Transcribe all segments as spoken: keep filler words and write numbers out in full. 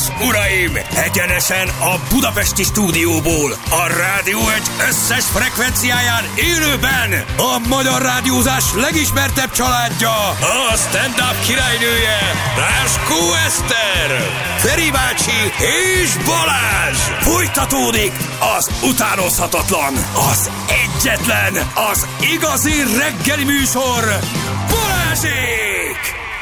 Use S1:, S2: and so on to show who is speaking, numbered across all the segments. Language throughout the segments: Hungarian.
S1: és uraim, egyenesen a budapesti stúdióból, a Rádió egy összes frekvenciáján élőben a magyar rádiózás legismertebb családja, a stand-up királynője, Ráskó Eszter, Feri bácsi és Balázs. Folytatódik az utánozhatatlan, az egyetlen, az igazi reggeli műsor, Balázsék!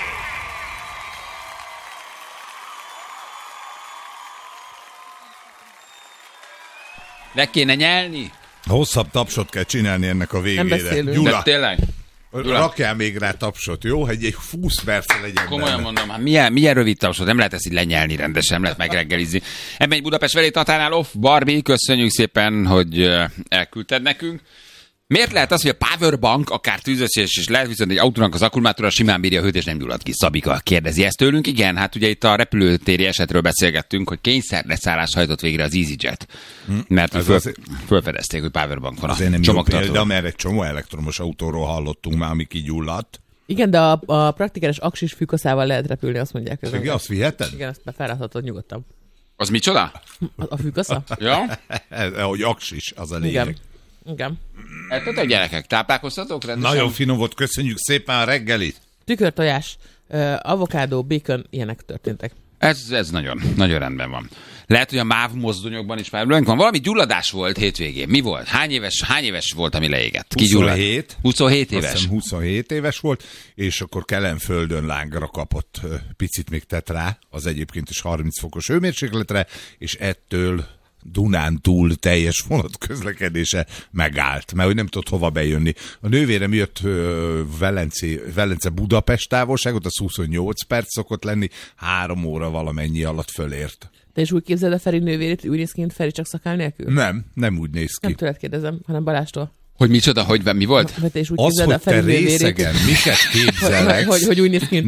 S2: Meg kéne nyelni?
S3: Hosszabb tapsot kell csinálni ennek a végére.
S2: Gyula, de tényleg?
S3: Gyula. Rakjál még rá tapsot, jó? Hogy egy húsz perc legyen.
S2: Komolyan benne. Mondom, hát milyen, milyen rövid tapsot, nem lehet ezt így lenyelni rendesen, nem lehet megreggelizni. Ebben egy Budapest Velét Tatánál off, Barbie, köszönjük szépen, hogy elküldted nekünk. Miért lehet az, hogy a powerbank akár tűzösszés is lehet, viszont egy autónak az akkumulátora simán bírja a hőt és nem gyullad ki? Szabika kérdezi ezt tőlünk. Igen, hát ugye itt a repülőtéri esetről beszélgettünk, hogy kényszerleszállás hajtott végre az EasyJet. Hm. Mert föl, azért... fölfedezték, hogy powerbank van
S3: azért a csomagtartóban. De mert egy csomó elektromos autóról hallottunk már, ami kigyulladt.
S4: Igen, de a, a praktikális aksis fűkaszával lehet repülni, azt mondják.
S3: Igen, azt viheted?
S4: Igen, azt felrakhatod nyugodtan.
S2: Az micsoda?
S4: A, a fűkasza?
S2: Ja.
S3: Hogy aksis, az a lényeg.
S4: Igen. Igen.
S2: Ettetek gyerekek, táplálkoztatok rendesen?
S3: Nagyon finom volt, köszönjük szépen a reggelit.
S4: Tükörtojás, avokádó, bacon, ilyenek történtek.
S2: Ez, ez nagyon, nagyon rendben van. Lehet, hogy a MÁV mozdonyokban is már van. Valami gyulladás volt hétvégén. Mi volt? Hány éves, hány éves volt, ami leégett?
S3: huszonhét.
S2: huszonhét éves.
S3: Azt hiszem huszonhét éves volt, és akkor Kelenföldön lángra kapott, picit még tett rá, az egyébként is harminc fokos hőmérsékletre, és ettől Dunántúl teljes vonatközlekedése megállt, mert hogy nem tudott hova bejönni. A nővérem jött Velence, Velence Budapest távolságot, az huszonnyolc perc szokott lenni, három óra valamennyi alatt fölért.
S4: Te is úgy képzeld a Feri nővérét, hogy úgy néz ki, mint Feri, csak szakál nélkül?
S3: Nem, nem úgy néz ki.
S4: Nem tőled kérdezem, hanem Balástól.
S2: Hogy micsoda, hogy mi volt?
S4: Hogy te is úgy
S3: az, hogy te részegen miket képzelek.
S4: hogy, hogy, hogy úgy néz ki,